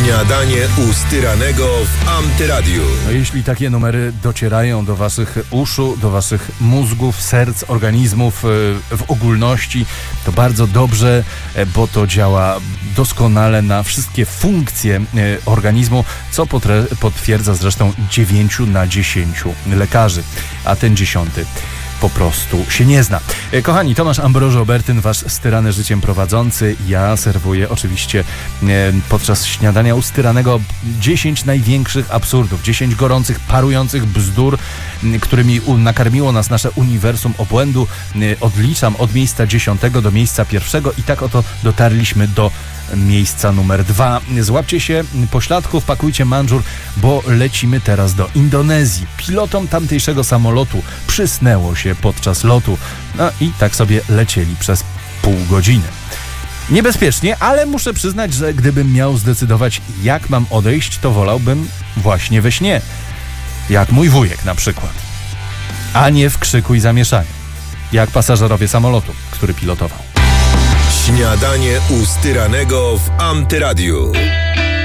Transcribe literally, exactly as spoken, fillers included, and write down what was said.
Śniadanie u Styranego w Antyradiu. No jeśli takie numery docierają do waszych uszu, do waszych mózgów, serc, organizmów w ogólności, to bardzo dobrze, bo to działa doskonale na wszystkie funkcje organizmu, co potwierdza zresztą dziewięciu na dziesięciu lekarzy, a ten dziesiąty po prostu się nie zna. Kochani, Tomasz Ambroży-Obertyn, wasz styrany życiem prowadzący. Ja serwuję oczywiście podczas śniadania u Styranego dziesięć największych absurdów, dziesięć gorących, parujących bzdur, którymi nakarmiło nas nasze uniwersum obłędu. Odliczam od miejsca dziesiątego do miejsca pierwszego i tak oto dotarliśmy do miejsca numer dwa. Złapcie się pośladków, pakujcie mandżur, bo lecimy teraz do Indonezji. Pilotom tamtejszego samolotu przysnęło się podczas lotu. No i tak sobie lecieli przez pół godziny. Niebezpiecznie, ale muszę przyznać, że gdybym miał zdecydować, jak mam odejść, to wolałbym właśnie we śnie. Jak mój wujek na przykład. A nie w krzyku i zamieszaniu. Jak pasażerowie samolotu, który pilotował. Śniadanie u Styranego w Antyradiu.